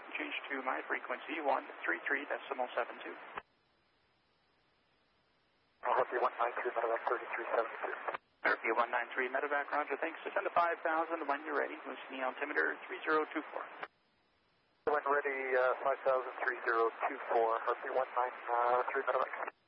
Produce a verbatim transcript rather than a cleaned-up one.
change to my frequency, one three three decimal seven two. Harpy one nine three, medevac thirty-three seventy-two. Harpy one nine three, medevac, roger, thanks. Descend to five thousand when you're ready. Loosen the altimeter three zero two four. When ready, uh, five thousand, three zero two four, Harpy one nine three, medevac.